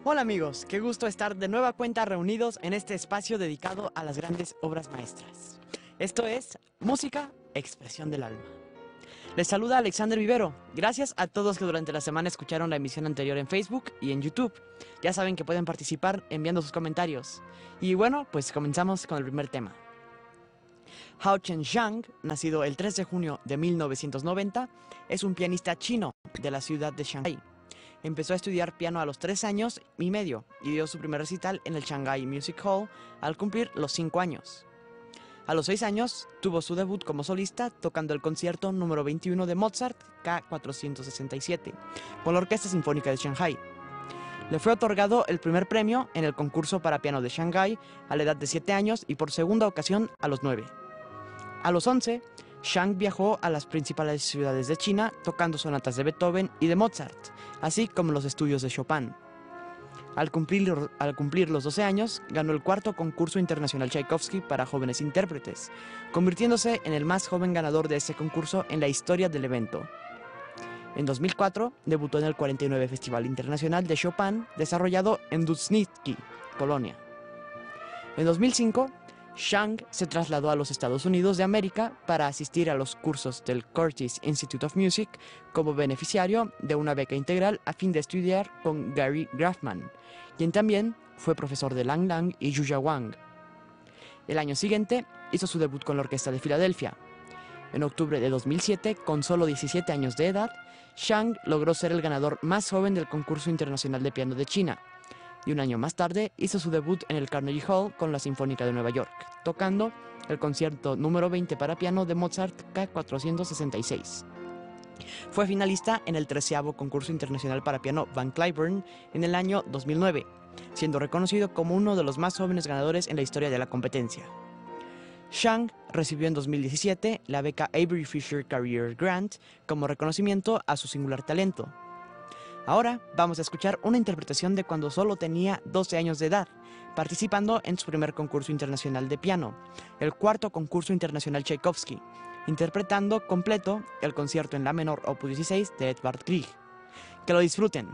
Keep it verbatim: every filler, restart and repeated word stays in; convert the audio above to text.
Hola amigos, qué gusto estar de nueva cuenta reunidos en este espacio dedicado a las grandes obras maestras. Esto es Música, Expresión del Alma. Les saluda Alexander Vivero. Gracias a todos que durante la semana escucharon la emisión anterior en Facebook y en YouTube. Ya saben que pueden participar enviando sus comentarios. Y bueno, pues comenzamos con el primer tema. Hao Chen-xiang, nacido el tres de junio de mil novecientos noventa, es un pianista chino de la ciudad de Shanghái. Empezó a estudiar piano a los tres años y medio y dio su primer recital en el Shanghai Music Hall al cumplir los cinco años. A los seis años tuvo su debut como solista tocando el concierto número veintiuno de Mozart K cuatrocientos sesenta y siete con la Orquesta Sinfónica de Shanghai. Le fue otorgado el primer premio en el concurso para piano de Shanghai a la edad de siete años y por segunda ocasión a los nueve. A los once, Xiang viajó a las principales ciudades de China tocando sonatas de Beethoven y de Mozart, así como los estudios de Chopin. Al cumplir, al cumplir los doce años, ganó el cuarto concurso internacional Tchaikovsky para jóvenes intérpretes, convirtiéndose en el más joven ganador de ese concurso en la historia del evento. En dos mil cuatro, debutó en el cuarenta y nueve Festival Internacional de Chopin, desarrollado en Dusnitsky, Polonia. En dos mil cinco, Xiang se trasladó a los Estados Unidos de América para asistir a los cursos del Curtis Institute of Music como beneficiario de una beca integral a fin de estudiar con Gary Grafman, quien también fue profesor de Lang Lang y Yuya Wang. El año siguiente hizo su debut con la Orquesta de Filadelfia. En octubre de dos mil siete, con solo diecisiete años de edad, Xiang logró ser el ganador más joven del concurso internacional de piano de China. Y un año más tarde hizo su debut en el Carnegie Hall con la Sinfónica de Nueva York, tocando el concierto número veinte para piano de Mozart K cuatrocientos sesenta y seis. Fue finalista en el treceavo concurso internacional para piano Van Cliburn en el año dos mil nueve, siendo reconocido como uno de los más jóvenes ganadores en la historia de la competencia. Xiang recibió en dos mil diecisiete la beca Avery Fisher Career Grant como reconocimiento a su singular talento. Ahora vamos a escuchar una interpretación de cuando solo tenía doce años de edad, participando en su primer concurso internacional de piano, el cuarto concurso internacional Tchaikovsky, interpretando completo el concierto en la menor opus dieciséis de Edvard Grieg. Que lo disfruten.